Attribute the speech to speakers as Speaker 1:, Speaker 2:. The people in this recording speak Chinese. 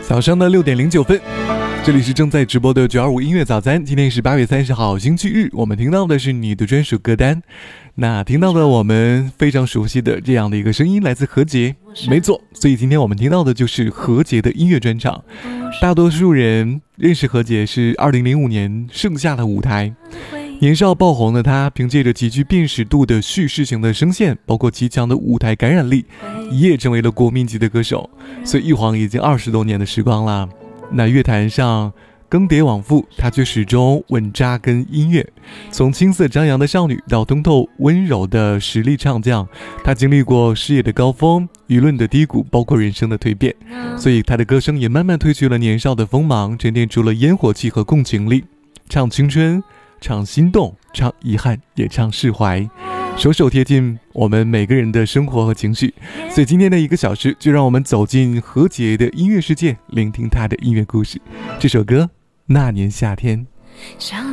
Speaker 1: 早上的6点09分，这里是正在直播的925音乐早餐。今天是8月30号星期日，我们听到的是你的专属歌单。那听到的我们非常熟悉的这样的一个声音来自何洁，没错，所以今天我们听到的就是何洁的音乐专场。大多数人认识何洁是2005年盛夏的舞台，年少爆红的她凭借着极具辨识度的叙事型的声线，包括极强的舞台感染力，一夜成为了国民级的歌手。所以一晃已经20多年的时光了，那乐坛上更迭往复，她却始终稳扎根音乐。从青涩张扬的少女到通透温柔的实力唱将，她经历过事业的高峰，舆论的低谷，包括人生的蜕变。所以她的歌声也慢慢褪去了年少的锋芒，沉淀出了烟火气和共情力，唱青春，唱心动，唱遗憾，也唱释怀，首首贴近我们每个人的生活和情绪。所以今天的1个小时，就让我们走进何洁的音乐世界，聆听她的音乐故事。这首歌《那年夏天》。